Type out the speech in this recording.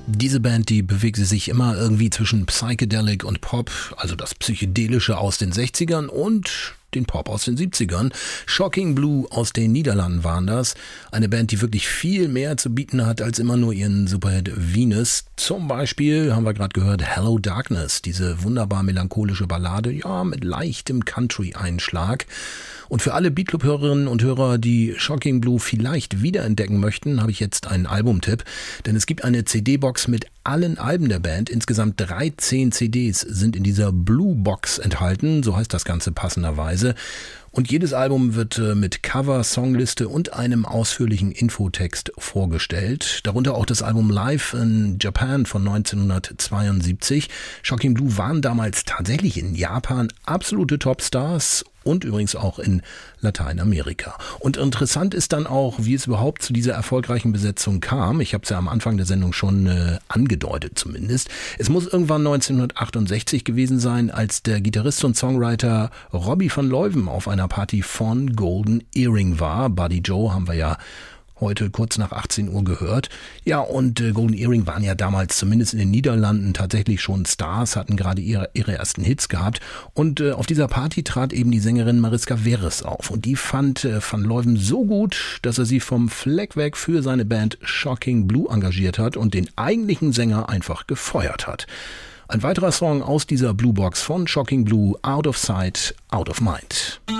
Diese Band, die bewegt sich immer irgendwie zwischen Psychedelic und Pop, also das Psychedelische aus den 60ern und den Pop aus den 70ern. Shocking Blue aus den Niederlanden waren das. Eine Band, die wirklich viel mehr zu bieten hat als immer nur ihren Superhit Venus. Zum Beispiel haben wir gerade gehört Hello Darkness, diese wunderbar melancholische Ballade, ja, mit leichtem Country-Einschlag. Und für alle Beatclub-Hörerinnen und Hörer, die Shocking Blue vielleicht wiederentdecken möchten, habe ich jetzt einen Albumtipp. Denn es gibt eine CD-Box mit allen Alben der Band. Insgesamt 13 CDs sind in dieser Blue Box enthalten, so heißt das Ganze passenderweise. Und jedes Album wird mit Cover, Songliste und einem ausführlichen Infotext vorgestellt. Darunter auch das Album Live in Japan von 1972. Shocking Blue waren damals tatsächlich in Japan absolute Topstars und übrigens auch in Lateinamerika. Und interessant ist dann auch, wie es überhaupt zu dieser erfolgreichen Besetzung kam. Ich habe es ja am Anfang der Sendung schon angedeutet zumindest. Es muss irgendwann 1968 gewesen sein, als der Gitarrist und Songwriter Robbie van Leuven auf einer Party von Golden Earring war. Buddy Joe haben wir ja heute kurz nach 18 Uhr gehört. Ja, und Golden Earring waren ja damals zumindest in den Niederlanden tatsächlich schon Stars, hatten gerade ihre ersten Hits gehabt. Und auf dieser Party trat eben die Sängerin Mariska Veres auf. Und die fand Van Leuven so gut, dass er sie vom Fleck weg für seine Band Shocking Blue engagiert hat und den eigentlichen Sänger einfach gefeuert hat. Ein weiterer Song aus dieser Blue Box von Shocking Blue, Out of Sight, Out of Mind.